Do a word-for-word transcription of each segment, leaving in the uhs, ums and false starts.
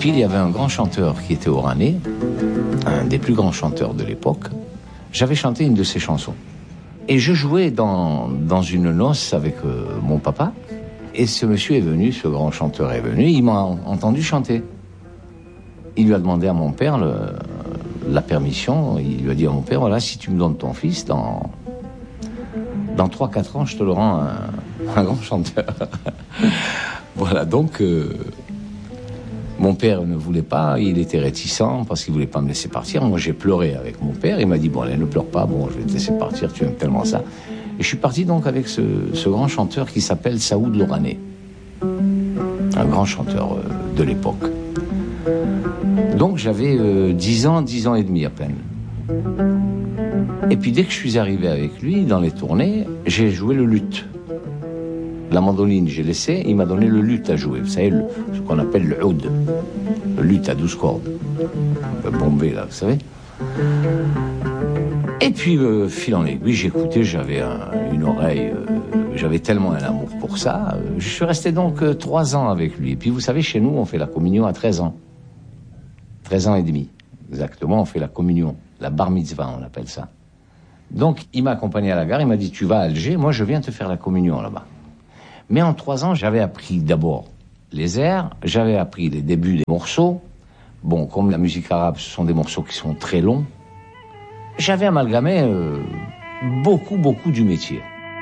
puis il y avait un grand chanteur qui était oranais, un des plus grands chanteurs de l'époque. J'avais chanté une de ses chansons. Et je jouais dans, dans une noce avec euh, mon papa. Et ce monsieur est venu, ce grand chanteur est venu, il m'a entendu chanter. Il lui a demandé à mon père le, la permission. Il lui a dit à mon père, voilà, si tu me donnes ton fils, dans, dans trois quatre ans, je te le rends un, un grand chanteur. Voilà, donc... Euh, Mon père ne voulait pas, il était réticent parce qu'il voulait pas me laisser partir. Moi, j'ai pleuré avec mon père. Il m'a dit, bon, allez, ne pleure pas, bon, je vais te laisser partir, tu aimes tellement ça. Et je suis parti donc avec ce, ce grand chanteur qui s'appelle Saoud Loranais. Un grand chanteur euh, de l'époque. Donc, j'avais euh, dix ans, dix ans et demi à peine. Et puis, dès que je suis arrivé avec lui, dans les tournées, j'ai joué le luth. La mandoline, j'ai laissé, il m'a donné le luth à jouer. Vous savez, le, ce qu'on appelle le oud. Le luth à douze cordes. Le bombé, là, vous savez. Et puis, euh, fil en aiguille, j'écoutais, j'avais un, une oreille, euh, j'avais tellement un amour pour ça. Euh, je suis resté donc euh, trois ans avec lui. Et puis, vous savez, chez nous, on fait la communion à treize ans. treize ans et demi. Exactement, on fait la communion. La bar mitzvah, on appelle ça. Donc, il m'a accompagné à la gare, il m'a dit, tu vas à Alger, moi, je viens te faire la communion là-bas. Mais en trois ans, j'avais appris d'abord les airs, j'avais appris les débuts des morceaux. Bon, comme la musique arabe, ce sont des morceaux qui sont très longs. J'avais amalgamé euh, beaucoup, beaucoup du métier.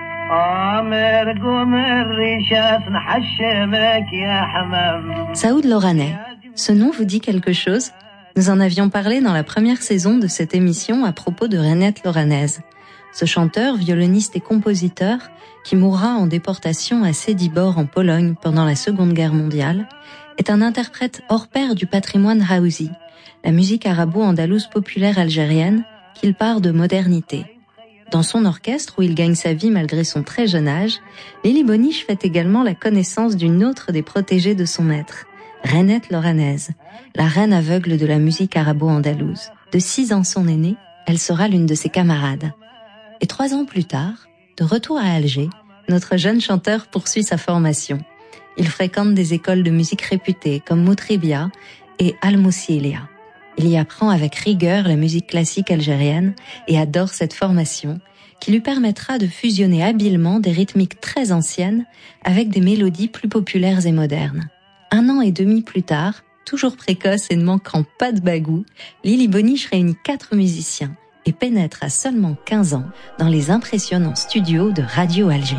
Saoud Loranais, ce nom vous dit quelque chose ? Nous en avions parlé dans la première saison de cette émission à propos de Rainette Loranaise. Ce chanteur, violoniste et compositeur, qui mourra en déportation à Sédibor en Pologne pendant la Seconde Guerre mondiale, est un interprète hors pair du patrimoine Haouzi, la musique arabo-andalouse populaire algérienne qu'il part de modernité. Dans son orchestre, où il gagne sa vie malgré son très jeune âge, Lili Bonniche fait également la connaissance d'une autre des protégées de son maître, Rainette Loranaise, la reine aveugle de la musique arabo-andalouse. De six ans son aînée, elle sera l'une de ses camarades. Et trois ans plus tard, de retour à Alger, notre jeune chanteur poursuit sa formation. Il fréquente des écoles de musique réputées comme Moutribia et Al-Moussilia. Il y apprend avec rigueur la musique classique algérienne et adore cette formation qui lui permettra de fusionner habilement des rythmiques très anciennes avec des mélodies plus populaires et modernes. Un an et demi plus tard, toujours précoce et ne manquant pas de bagou, Lili Bonniche réunit quatre musiciens et pénètre à seulement quinze ans dans les impressionnants studios de Radio Alger.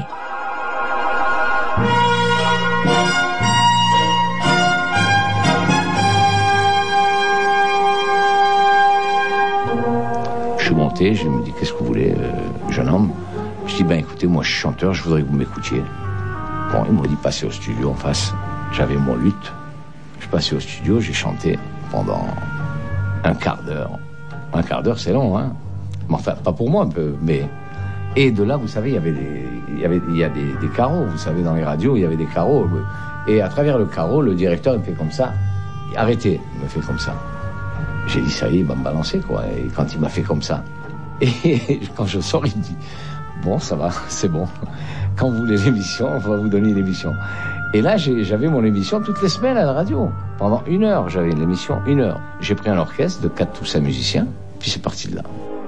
Je suis monté, je me dis, qu'est-ce que vous voulez, euh, jeune homme ? Je dis, ben écoutez, moi je suis chanteur, je voudrais que vous m'écoutiez. Bon, il m'a dit, passez au studio en face. J'avais mon luth. Je suis passé au studio, j'ai chanté pendant un quart d'heure. Un quart d'heure, c'est long, hein. Mais enfin, pas pour moi un peu, mais... Et de là, vous savez, il y avait des, il y avait, il y a des, des carreaux. Vous savez, dans les radios, il y avait des carreaux. Et à travers le carreau, le directeur, il me fait comme ça. Arrêtez, il me fait comme ça. J'ai dit, ça y est, il va me balancer, quoi. Et quand il m'a fait comme ça. Et quand je sors, il me dit, bon, ça va, c'est bon. Quand vous voulez l'émission, on va vous donner l'émission. Et là, j'ai, j'avais mon émission toutes les semaines à la radio. Pendant une heure, j'avais une émission, une heure. J'ai pris un orchestre de quatre ou cinq musiciens, puis c'est parti de là.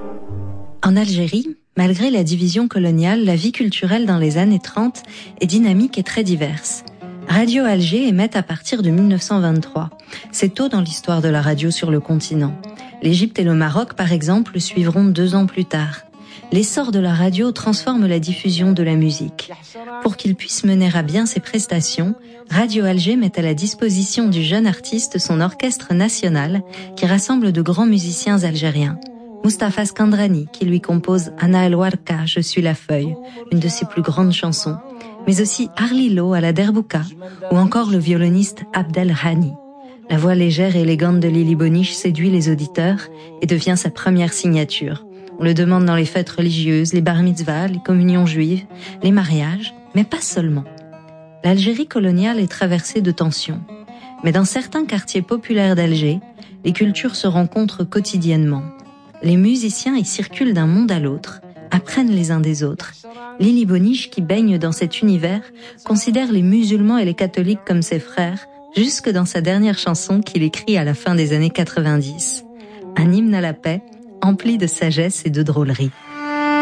En Algérie, malgré la division coloniale, la vie culturelle dans les années trente est dynamique et très diverse. Radio Alger émet à partir de mille neuf cent vingt-trois. C'est tôt dans l'histoire de la radio sur le continent. L'Égypte et le Maroc, par exemple, le suivront deux ans plus tard. L'essor de la radio transforme la diffusion de la musique. Pour qu'il puisse mener à bien ses prestations, Radio Alger met à la disposition du jeune artiste son orchestre national qui rassemble de grands musiciens algériens. Mustapha Skandrani qui lui compose Ana El Warka, Je suis la feuille, une de ses plus grandes chansons, mais aussi Arlilo à la derbouka ou encore le violoniste Abdel Hani. La voix légère et élégante de Lili Bonniche séduit les auditeurs et devient sa première signature. On le demande dans les fêtes religieuses, les bar mitzvahs, les communions juives, les mariages, mais pas seulement. L'Algérie coloniale est traversée de tensions. Mais dans certains quartiers populaires d'Alger, les cultures se rencontrent quotidiennement. Les musiciens y circulent d'un monde à l'autre, apprennent les uns des autres. Lili Bonniche, qui baigne dans cet univers, considère les musulmans et les catholiques comme ses frères, jusque dans sa dernière chanson qu'il écrit à la fin des années quatre-vingt-dix. Un hymne à la paix, empli de sagesse et de drôlerie.